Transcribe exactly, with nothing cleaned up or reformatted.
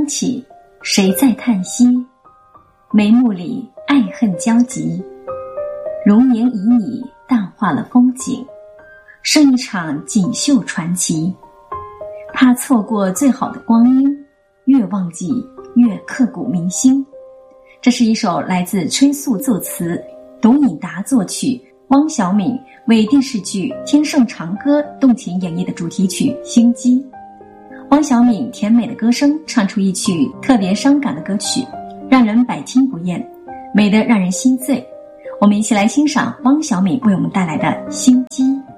风起，谁在叹息？眉目里爱恨交集，容颜旖旎淡化了风景，是一场锦绣传奇。怕错过最好的光阴，越忘记越刻骨铭心。这是一首来自崔素作词，董颖达作曲，汪小敏为电视剧《天盛长歌》动情演绎的主题曲《心机》。汪小敏甜美的歌声唱出一曲特别伤感的歌曲，让人百听不厌，美得让人心醉。我们一起来欣赏汪小敏为我们带来的《心机》。